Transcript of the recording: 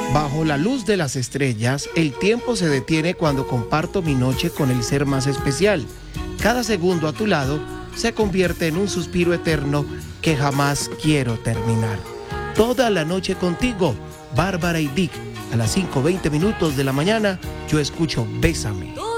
Bajo la luz de las estrellas, el tiempo se detiene cuando comparto mi noche con el ser más especial. Cada segundo a tu lado se convierte en un suspiro eterno que jamás quiero terminar. Toda la noche contigo, Bárbara y Dick. A las 5:20 de la mañana, yo escucho Bésame.